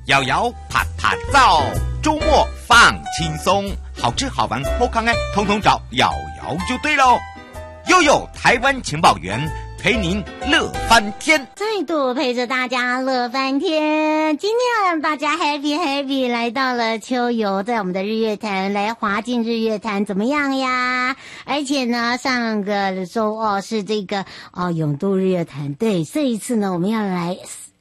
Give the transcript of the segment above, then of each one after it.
摇摇啪啪照，周末放轻松，好吃好玩好康通通找瑶瑶就对喽。悠悠台湾情报员，陪您乐翻天， 再度陪着大家乐翻天。今天要让大家 happy 来到了秋游，在我们的日月潭来滑进日月潭怎么样呀？而且呢，上个周是这个泳渡日月潭，对，这一次呢我们要来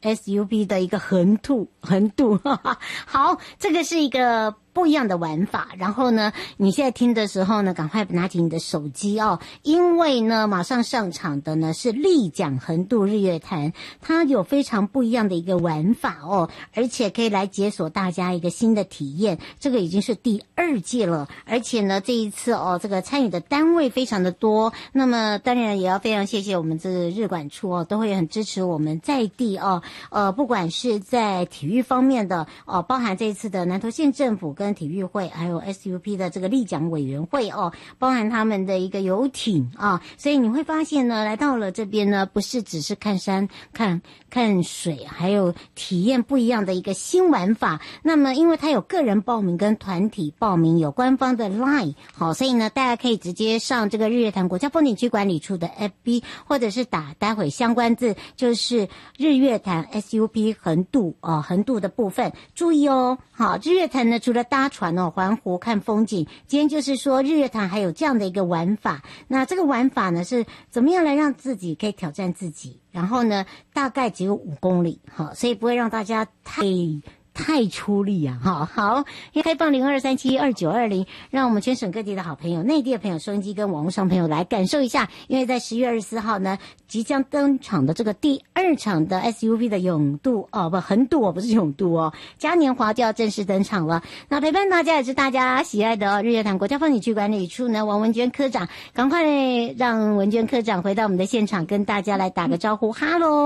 SUP 的一个横渡，好，这个是一个不一样的玩法。然后呢，你现在听的时候呢，赶快拿起你的手机因为呢，马上上场的呢是立桨横渡日月潭，它有非常不一样的一个玩法而且可以来解锁大家一个新的体验。这个已经是第2届了，而且呢，这一次这个参与的单位非常的多。那么当然也要非常谢谢我们这日管处都会很支持我们在地不管是在体育方面的包含这一次的南投县政府跟体育会，还有 SUP 的这个立桨委员会包含他们的一个游艇所以你会发现呢，来到了这边呢，不是只是看山看水，还有体验不一样的一个新玩法。那么因为它有个人报名跟团体报名，有官方的 LINE 所以呢大家可以直接上这个日月潭国家风景区管理处的 FB， 或者是打待会相关字，就是日月潭 SUP 横渡的部分。注意日月潭呢除了搭船环湖看风景，今天就是说日月潭还有这样的一个玩法。那这个玩法呢是怎么样来让自己可以挑战自己，然后呢大概只有5公里所以不会让大家太出力好，也开放02372920，让我们全省各地的好朋友、内地的朋友、收音机跟网络上朋友来感受一下。因为在10月24号呢，即将登场的这个第2场的 SUV 的横渡不是泳渡嘉年华就要正式登场了。那陪伴大家也是大家喜爱的日月潭国家风景区管理处呢，王文娟科长，赶快让文娟科长回到我们的现场，跟大家来打个招呼，哈喽。